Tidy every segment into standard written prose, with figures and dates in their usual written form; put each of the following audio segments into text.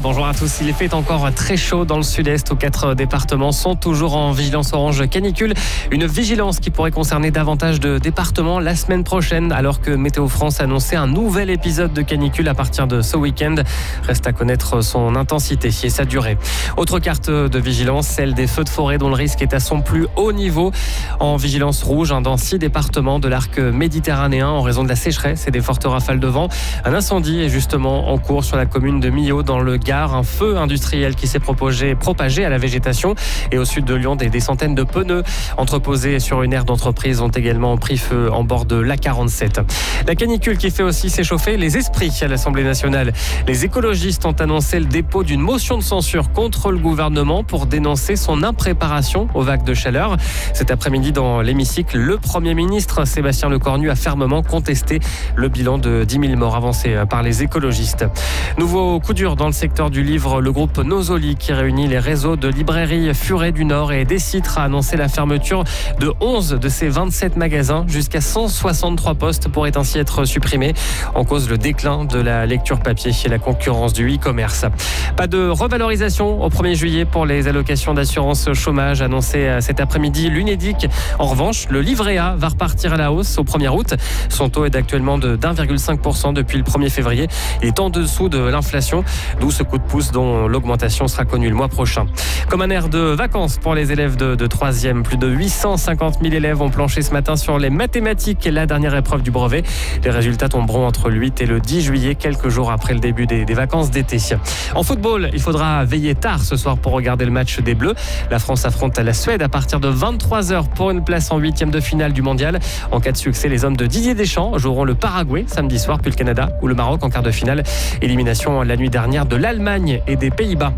bonjour à tous. Il fait encore très chaud dans le sud-est où 4 départements sont toujours en vigilance orange canicule. Une vigilance qui pourrait concerner davantage de départements la semaine prochaine alors que Météo France annonçait un nouvel épisode de canicule à partir de ce week-end. Reste à connaître son intensité et sa durée. Autre carte de vigilance, celle des feux de forêt dont le risque est à son plus haut niveau. En vigilance rouge dans 6 départements de l'arc méditerranéen en raison de la sécheresse et des fortes rafales de vent. Un incendie est justement en cours sur la commune de Millau dans le Gard. Un feu industriel qui s'est propagé à la végétation. Et au sud de Lyon, des centaines de pneus entreposés sur une aire d'entreprise ont également pris feu en bord de l'A47. La canicule qui fait aussi s'échauffer les esprits à l'Assemblée nationale. Les écologistes ont annoncé le dépôt d'une motion de censure contre le gouvernement pour dénoncer son impréparation aux vagues de chaleur. Cet après-midi dans l'hémicycle, le Premier ministre Sébastien Lecornu a fermement contesté le bilan de 10 000 morts avancé par les écologistes. Nouveau coup dur dans le secteur du livre, le groupe Nosoli qui réunit les réseaux de librairies Furet du Nord et Décitre a annoncé la fermeture de 11 de ses 27 magasins. Jusqu'à 163 postes pourraient ainsi être supprimés en cause le déclin de la lecture papier et la concurrence du e-commerce. Pas de revalorisation au 1er juillet pour les allocations d'assurance chômage annoncées cet après-midi l'Unédic. En revanche, le livret A va repartir à la hausse au 1er août. Son taux est actuellement de 1,5% depuis le 1er février. Il est en dessous de l'inflation, d'où ce coup de pouce dont l'augmentation sera connue le mois prochain. Comme un air de vacances pour les élèves de 3e, plus de 850 000 élèves ont planché ce matin sur les mathématiques, la dernière épreuve du brevet. Les résultats tomberont entre le 8 et le 10 juillet, quelques jours après le début des vacances d'été. En football, il faudra veiller tard ce soir pour regarder le match des Bleus. La France affronte la Suède à partir de 23h pour une place en 8e de finale du mondial. En cas de succès, les hommes de Didier Deschamps joueront le Paraguay samedi soir, puis le Canada ou le Maroc en quart de finale. Élimination la nuit dernière de l'Allemagne et des Pays-Bas.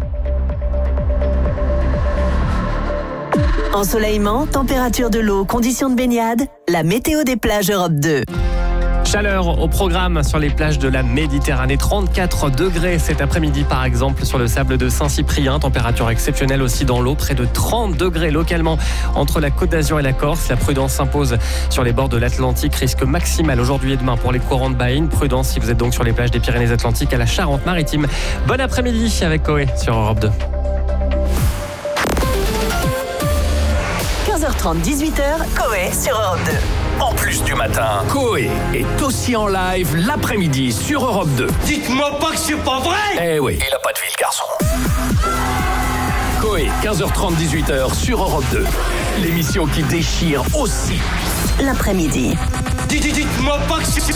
Ensoleillement, température de l'eau, conditions de baignade, la météo des plages Europe 2. Chaleur au programme sur les plages de la Méditerranée. 34 degrés cet après-midi par exemple sur le sable de Saint-Cyprien. Température exceptionnelle aussi dans l'eau. Près de 30 degrés localement entre la Côte d'Azur et la Corse. La prudence s'impose sur les bords de l'Atlantique. Risque maximal aujourd'hui et demain pour les courants de baïne. Prudence si vous êtes donc sur les plages des Pyrénées-Atlantiques à la Charente-Maritime. Bon après-midi avec Coé sur Europe 2. 15h30, 18h, Coé sur Europe 2. En plus du matin, Coé est aussi en live l'après-midi sur Europe 2. Dites-moi pas que c'est pas vrai! Eh oui, il a pas de vie le garçon. Coé, 15h30, 18h sur Europe 2. L'émission qui déchire aussi l'après-midi. Dites-moi pas que c'est